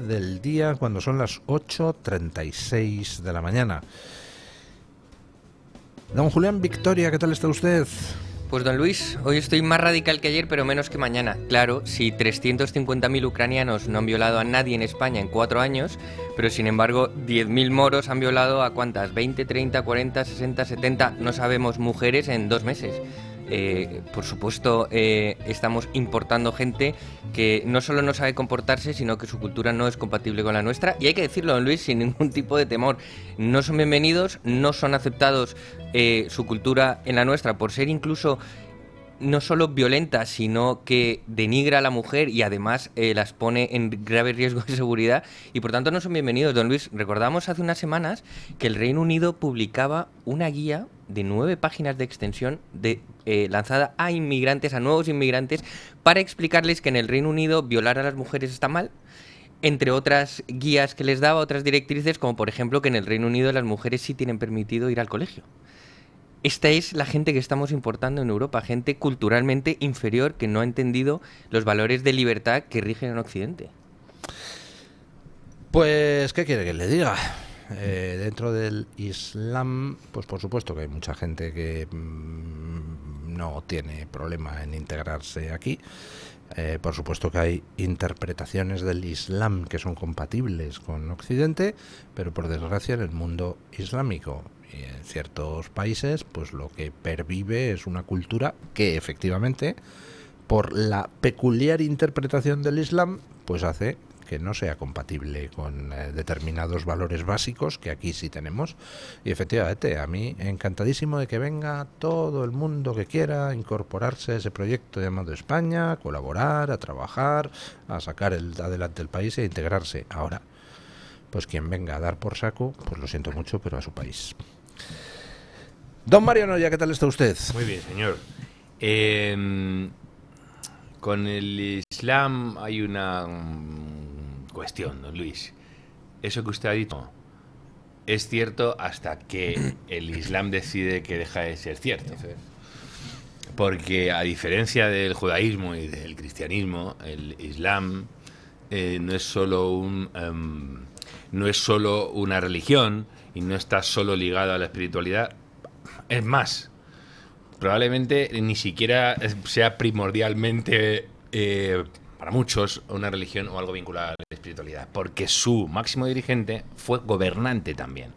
del día cuando son las 8:36 de la mañana. Don Julián Victoria, ¿qué tal está usted? Pues don Luis, hoy estoy más radical que ayer, pero menos que mañana. Claro, si 350.000 ucranianos no han violado a nadie en España en 4 años, pero sin embargo 10.000 moros han violado a ¿cuántas? 20, 30, 40, 60, 70, no sabemos, mujeres en 2 meses. Por supuesto, estamos importando gente que no solo no sabe comportarse, sino que su cultura no es compatible con la nuestra. Y hay que decirlo, don Luis, sin ningún tipo de temor. No son bienvenidos, no son aceptados su cultura en la nuestra por ser incluso no solo violenta, sino que denigra a la mujer y además las pone en grave riesgo de seguridad y por tanto no son bienvenidos. Don Luis, recordamos hace unas semanas que el Reino Unido publicaba una guía de 9 páginas de extensión lanzada a inmigrantes, a nuevos inmigrantes, para explicarles que en el Reino Unido violar a las mujeres está mal, entre otras guías que les daba, otras directrices, como por ejemplo que en el Reino Unido las mujeres sí tienen permitido ir al colegio. Esta es la gente que estamos importando en Europa, gente culturalmente inferior que no ha entendido los valores de libertad que rigen en Occidente. Pues, ¿qué quiere que le diga? Dentro del Islam, pues por supuesto que hay mucha gente que no tiene problema en integrarse aquí. Por supuesto que hay interpretaciones del Islam que son compatibles con Occidente, pero por desgracia en el mundo islámico y en ciertos países, pues lo que pervive es una cultura que efectivamente, por la peculiar interpretación del Islam, pues hace que no sea compatible con determinados valores básicos que aquí sí tenemos. Y efectivamente, a mí encantadísimo de que venga todo el mundo que quiera incorporarse a ese proyecto llamado España, a colaborar, a trabajar, a sacar adelante el país e integrarse. Ahora, pues quien venga a dar por saco, pues lo siento mucho, pero a su país. Don Mariano, ¿ya qué tal está usted? Muy bien, señor. Con el Islam hay una cuestión, don Luis. Eso que usted ha dicho es cierto hasta que el Islam decide que deja de ser cierto. Porque a diferencia del judaísmo y del cristianismo, el Islam no es solo una religión y no está solo ligado a la espiritualidad. Es más, probablemente ni siquiera sea primordialmente para muchos una religión o algo vinculado a la espiritualidad, porque su máximo dirigente fue gobernante también.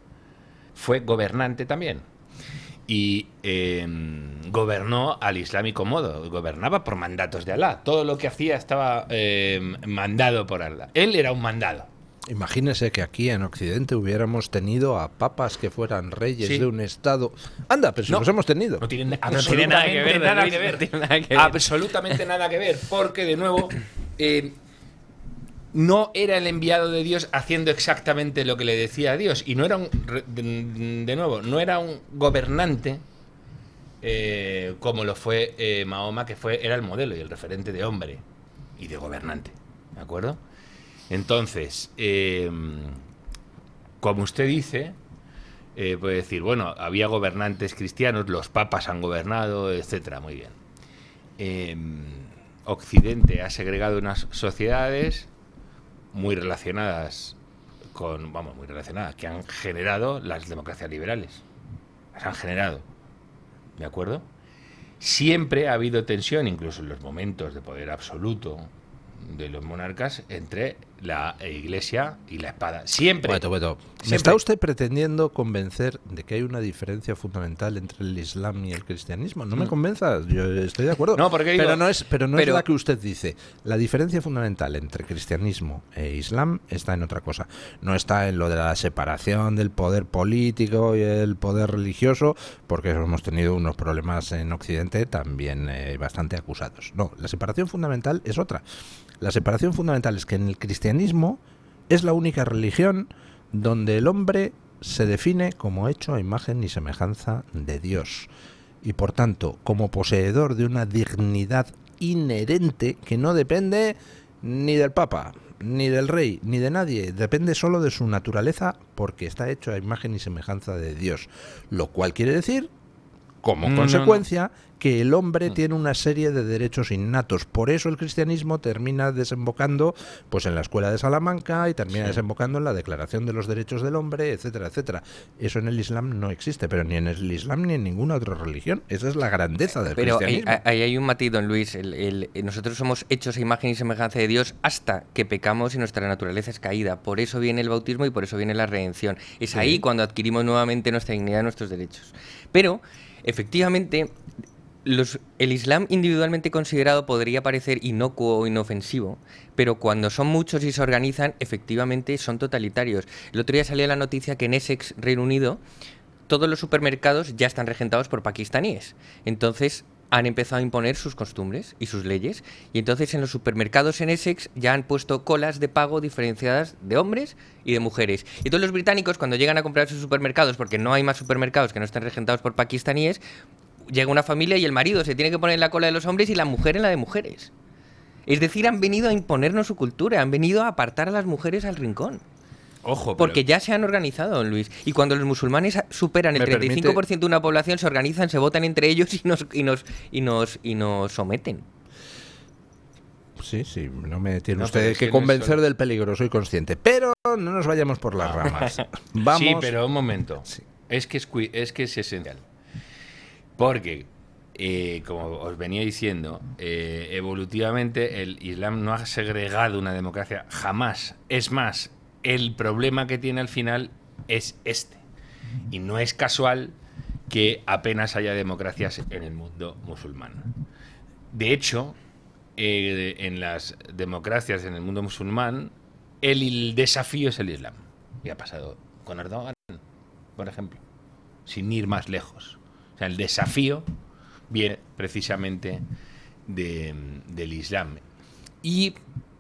Y gobernó al islámico modo, gobernaba por mandatos de Alá. Todo lo que hacía estaba mandado por Alá. Él era un mandado. Imagínese que aquí en Occidente hubiéramos tenido a papas que fueran reyes de un estado. Anda, pero si los hemos tenido. No tiene nada que ver. Absolutamente nada que ver. Porque, de nuevo, no era el enviado de Dios haciendo exactamente lo que le decía a Dios. Y no era no era un gobernante como lo fue Mahoma, que era el modelo y el referente de hombre y de gobernante. ¿De acuerdo? Entonces, como usted dice, puede decir, bueno, había gobernantes cristianos, los papas han gobernado, etcétera, muy bien. Occidente ha segregado unas sociedades muy relacionadas que han generado las democracias liberales. Las han generado, ¿de acuerdo? Siempre ha habido tensión, incluso en los momentos de poder absoluto de los monarcas, entre la Iglesia y la espada. Siempre. ¿Me está usted pretendiendo convencer de que hay una diferencia fundamental entre el Islam y el cristianismo? No me convenza, yo estoy de acuerdo. No, porque digo, pero no es la que usted dice. La diferencia fundamental entre cristianismo e Islam está en otra cosa. No está en lo de la separación del poder político y el poder religioso, porque hemos tenido unos problemas en Occidente también bastante acusados. No, la separación fundamental es otra. La separación fundamental es que en el cristianismo es la única religión donde el hombre se define como hecho a imagen y semejanza de Dios y por tanto como poseedor de una dignidad inherente que no depende ni del Papa, ni del rey, ni de nadie, depende solo de su naturaleza porque está hecho a imagen y semejanza de Dios, lo cual quiere decir como consecuencia que el hombre tiene una serie de derechos innatos. Por eso el cristianismo termina desembocando pues en la Escuela de Salamanca y termina desembocando en la Declaración de los Derechos del Hombre, etcétera, etcétera. Eso en el Islam no existe, pero ni en el Islam ni en ninguna otra religión. Esa es la grandeza del cristianismo. Pero ahí hay un matiz, don Luis. Nosotros somos hechos a imagen y semejanza de Dios hasta que pecamos y nuestra naturaleza es caída. Por eso viene el bautismo y por eso viene la redención. Es ahí cuando adquirimos nuevamente nuestra dignidad y nuestros derechos. Pero, efectivamente, el Islam individualmente considerado podría parecer inocuo o inofensivo, pero cuando son muchos y se organizan, efectivamente son totalitarios. El otro día salió la noticia que en Essex, Reino Unido, todos los supermercados ya están regentados por pakistaníes. Entonces han empezado a imponer sus costumbres y sus leyes. Y entonces en los supermercados en Essex ya han puesto colas de pago diferenciadas de hombres y de mujeres. Y todos los británicos, cuando llegan a comprar sus supermercados, porque no hay más supermercados que no estén regentados por pakistaníes, llega una familia y el marido se tiene que poner en la cola de los hombres y la mujer en la de mujeres. Es decir, han venido a imponernos su cultura, han venido a apartar a las mujeres al rincón. Ojo, porque ya se han organizado, don Luis. Y cuando los musulmanes superan el 35% de una población, se organizan, se votan entre ellos y nos someten. Sí, no me tiene usted que convencer del peligro, soy consciente. Pero no nos vayamos por las ramas. Vamos. Sí, pero un momento. Sí. Es que es esencial. Porque, como os venía diciendo, evolutivamente el Islam no ha segregado una democracia jamás. Es más, el problema que tiene al final es este. Y no es casual que apenas haya democracias en el mundo musulmán. De hecho, en las democracias en el mundo musulmán, el desafío es el Islam. Y ha pasado con Erdogan, por ejemplo, sin ir más lejos. O sea, el desafío viene precisamente del Islam. Y,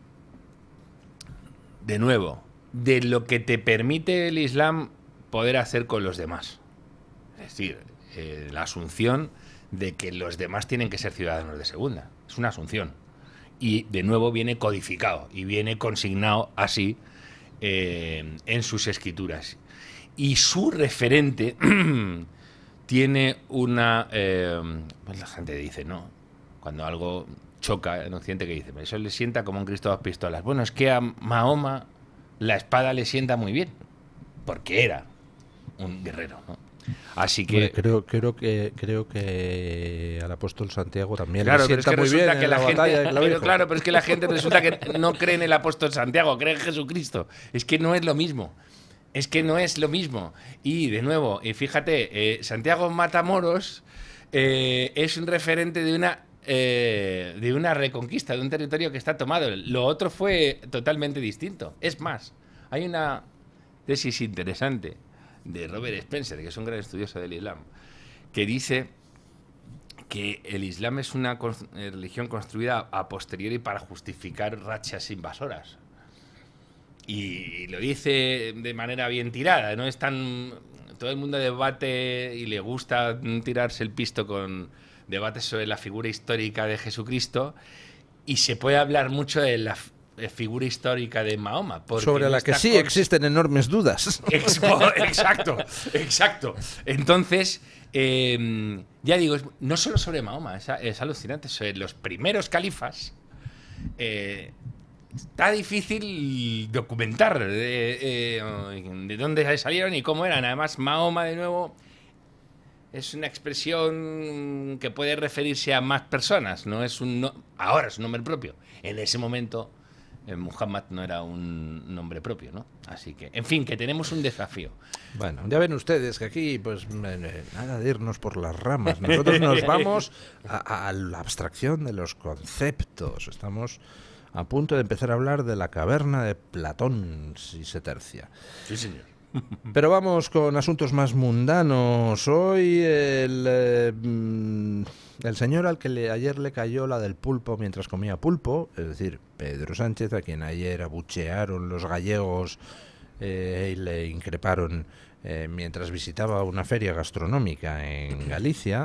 de nuevo, de lo que te permite el Islam poder hacer con los demás. Es decir, la asunción de que los demás tienen que ser ciudadanos de segunda. Es una asunción. Y, de nuevo, viene codificado y viene consignado así en sus escrituras. Y su referente tiene una... pues la gente dice, no, cuando algo choca en Occidente, que dice, eso le sienta como un Cristo a dos pistolas. Bueno, es que a Mahoma la espada le sienta muy bien, porque era un guerrero, ¿no? Así que creo que al apóstol Santiago también claro, le sienta muy bien que en la batalla de Clavijo. Claro, pero es que la gente resulta que no cree en el apóstol Santiago, cree en Jesucristo. Es que no es lo mismo. Es que no es lo mismo. Y, de nuevo, fíjate, Santiago Matamoros es un referente de una reconquista, de un territorio que está tomado. Lo otro fue totalmente distinto. Es más, hay una tesis interesante de Robert Spencer, que es un gran estudioso del Islam, que dice que el Islam es una religión construida a posteriori para justificar rachas invasoras. Y lo dice de manera bien tirada, no es tan... Todo el mundo debate y le gusta tirarse el pisto con debates sobre la figura histórica de Jesucristo, y se puede hablar mucho de la figura histórica de Mahoma. Sobre la que sí existen enormes dudas. Exacto. Entonces, ya digo, no solo sobre Mahoma, es alucinante, sobre los primeros califas. Está difícil documentar de dónde salieron y cómo eran. Además, Mahoma, de nuevo, es una expresión que puede referirse a más personas. Ahora es un nombre propio. En ese momento, Muhammad no era un nombre propio, ¿no? Así que, en fin, que tenemos un desafío. Bueno, ya ven ustedes que aquí, pues, nada de irnos por las ramas. Nosotros nos vamos a la abstracción de los conceptos. Estamos a punto de empezar a hablar de la caverna de Platón, si se tercia. Sí, señor. Pero vamos con asuntos más mundanos. Hoy el señor al que ayer le cayó la del pulpo mientras comía pulpo, es decir, Pedro Sánchez, a quien ayer abuchearon los gallegos y le increparon mientras visitaba una feria gastronómica en Galicia,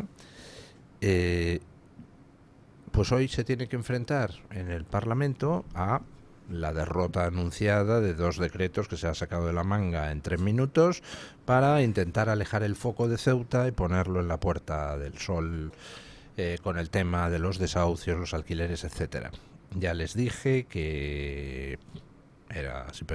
pues hoy se tiene que enfrentar en el Parlamento a la derrota anunciada de 2 decretos que se ha sacado de la manga en 3 minutos para intentar alejar el foco de Ceuta y ponerlo en la Puerta del Sol, con el tema de los desahucios, los alquileres, etcétera. Ya les dije que era